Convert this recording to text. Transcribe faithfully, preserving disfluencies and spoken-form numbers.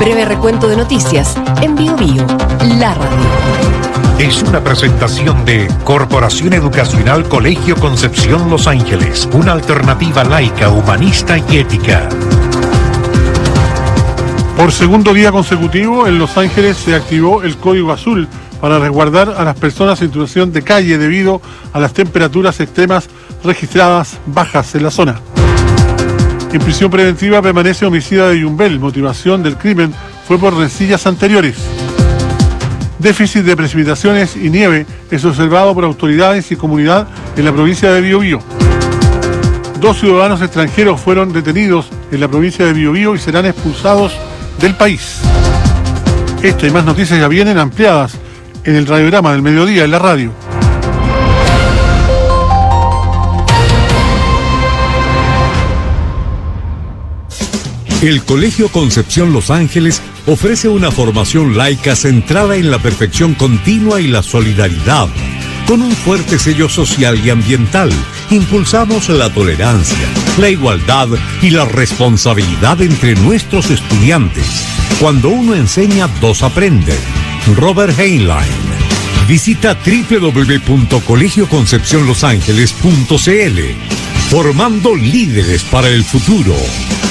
Breve recuento de noticias en Bio Bio, la radio. Es una presentación de Corporación Educacional Colegio Concepción Los Ángeles, una alternativa laica, humanista y ética. Por segundo día consecutivo, en Los Ángeles se activó el Código Azul para resguardar a las personas en situación de calle debido a las temperaturas extremas registradas bajas en la zona. En prisión preventiva permanece homicida de Yumbel. Motivación del crimen fue por rencillas anteriores. Déficit de precipitaciones y nieve es observado por autoridades y comunidad en la provincia de Biobío. Dos ciudadanos extranjeros fueron detenidos en la provincia de Biobío y serán expulsados del país. Esta y más noticias ya vienen ampliadas en el radiograma del mediodía en la radio. El Colegio Concepción Los Ángeles ofrece una formación laica centrada en la perfección continua y la solidaridad. Con un fuerte sello social y ambiental, impulsamos la tolerancia, la igualdad y la responsabilidad entre nuestros estudiantes. Cuando uno enseña, dos aprenden. Robert Heinlein. Visita doble u doble u doble u punto colegio concepción los ángeles punto c l. Formando líderes para el futuro.